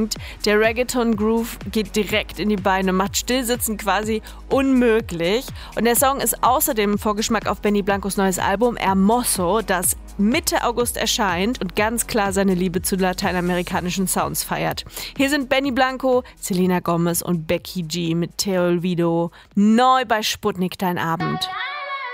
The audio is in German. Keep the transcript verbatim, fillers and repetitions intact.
singt. Der Reggaeton-Groove geht direkt in die Beine, macht Stillsitzen quasi unmöglich. Und der Song ist außerdem ein Vorgeschmack auf Benny Blancos neues Album Hermoso, das Mitte August erscheint und ganz klar seine Liebe zu lateinamerikanischen Sounds feiert. Hier sind Benny Blanco, Selena Gomez und Becky G mit Te Olvido. Neu bei Sputnik, dein Abend.